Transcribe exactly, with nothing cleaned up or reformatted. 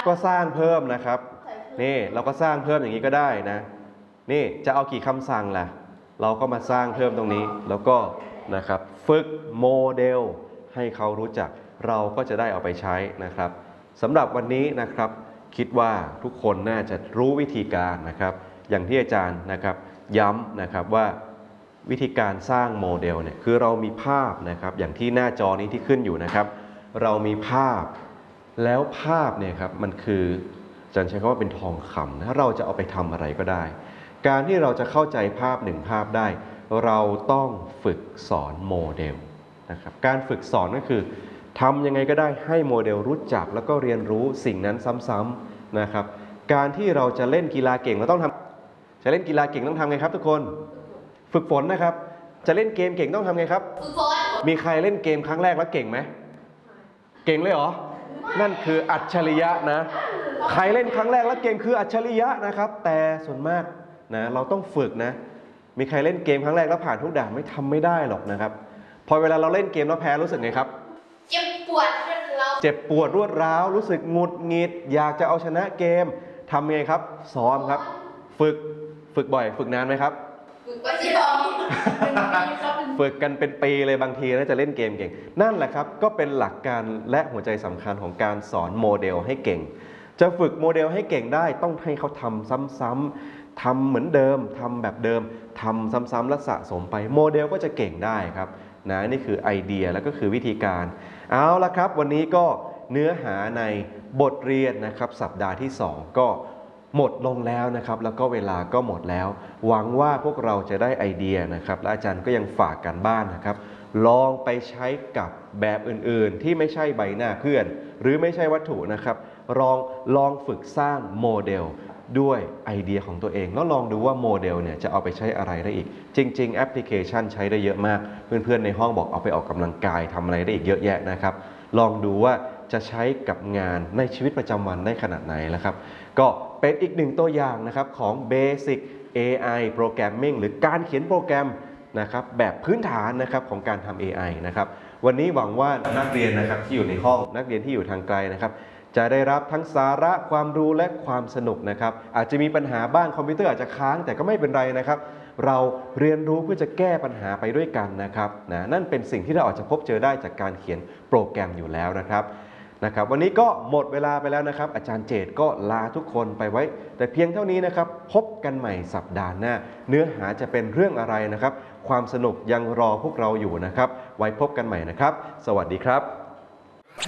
ก็สร้างเพิ่มนะครับนี่เราก็สร้างเพิ่มอย่างนี้ก็ได้นะนี่จะเอากี่คำสั่งล่ะเราก็มาสร้างเพิ่มตรงนี้แล้วก็นะครับฝึกโมเดลให้เขารู้จักเราก็จะได้เอาไปใช้นะครับสำหรับวันนี้นะครับคิดว่าทุกคนน่าจะรู้วิธีการนะครับอย่างที่อาจารย์นะครับย้ำนะครับว่าวิธีการสร้างโมเดลเนี่ยคือเรามีภาพนะครับอย่างที่หน้าจอนี้ที่ขึ้นอยู่นะครับเรามีภาพแล้วภาพเนี่ยครับมันคืออาจารย์ใช้คำว่าเป็นทองคำนะเราจะเอาไปทำอะไรก็ได้การที่เราจะเข้าใจภาพหนึ่งภาพได้เราต้องฝึกสอนโมเดลนะครับการฝึกสอนก็คือทำยังไงก็ได้ให้โมเดลรู้จักแล้วก็เรียนรู้สิ่งนั้นซ้ำๆนะครับการที่เราจะเล่นกีฬาเก่งเราต้องทำจะเล่นกีฬาเก่งต้องทำไงครับทุกคนฝึกฝนนะครับจะเล่นเกมเก่งต้องทำไงครับฝึกฝนมีใครเล่นเกมครั้งแรกแล้วเก่งไหมเก่งเลยเหรอนั่นคืออัจฉริยะนะใครเล่นครั้งแรกแล้วเก่งคืออัจฉริยะนะครับแต่ส่วนมากนะเราต้องฝึกนะมีใครเล่นเกมครั้งแรกแล้วผ่านทุกด่านไม่ทำไม่ได้หรอกนะครับพอเวลาเราเล่นเกมแล้วแพ้รู้สึกไงครับเจ็บปวดรวดร้าวเจ็บปวดรวดร้าวรู้สึกหงุดหงิดอยากจะเอาชนะเกมทำไงครับซ้อมครับฝึกฝึกบ่อยฝึกนานไหมครับฝึกไปสิบองฝึกกันเป็นปีเลยบางทีนะจะเล่นเกมเก่งนั่นแหละครับก็เป็นหลักการและหัวใจสำคัญของการสอนโมเดลให้เก่งจะฝึกโมเดลให้เก่งได้ต้องให้เขาทำซ้ำๆทำเหมือนเดิมทำแบบเดิมทำซ้ำๆและสะสมไปโมเดลก็จะเก่งได้ครับนะนี่คือไอเดียแล้วก็คือวิธีการเอาละครับวันนี้ก็เนื้อหาในบทเรียนนะครับสัปดาห์ที่สองก็หมดลงแล้วนะครับแล้วก็เวลาก็หมดแล้วหวังว่าพวกเราจะได้ไอเดียนะครับและอาจารย์ก็ยังฝากกันบ้านนะครับลองไปใช้กับแบบอื่นๆที่ไม่ใช่ใบหน้าเพื่อนหรือไม่ใช่วัตถุนะครับลองลองฝึกสร้างโมเดลด้วยไอเดียของตัวเองแล้วลองดูว่าโมเดลเนี่ยจะเอาไปใช้อะไรได้อีกจริงๆแอปพลิเคชันใช้ได้เยอะมากเพื่อนๆในห้องบอกเอาไปออกกำลังกายทำอะไรได้อีกเยอะแยะนะครับลองดูว่าจะใช้กับงานในชีวิตประจำวันได้ขนาดไหนนะครับก็เป็นอีกหนึ่งตัวอย่างนะครับของ Basic เอ ไอ Programming หรือการเขียนโปรแกรมนะครับแบบพื้นฐานนะครับของการทำ เอ ไอ นะครับวันนี้หวังว่านักเรียนนะครับที่อยู่ในห้องนักเรียนที่อยู่ทางไกลนะครับจะได้รับทั้งสาระความรู้และความสนุกนะครับอาจจะมีปัญหาบ้างคอมพิวเตอร์อาจจะค้างแต่ก็ไม่เป็นไรนะครับเราเรียนรู้เพื่อจะแก้ปัญหาไปด้วยกันนะครับนะนั่นเป็นสิ่งที่เราอาจจะพบเจอได้จากการเขียนโปรแกรมอยู่แล้วนะครับนะครับวันนี้ก็หมดเวลาไปแล้วนะครับอาจารย์เจตก็ลาทุกคนไปไว้แต่เพียงเท่านี้นะครับพบกันใหม่สัปดาห์หน้าเนื้อหาจะเป็นเรื่องอะไรนะครับความสนุกยังรอพวกเราอยู่นะครับไว้พบกันใหม่นะครับสวัสดีครับ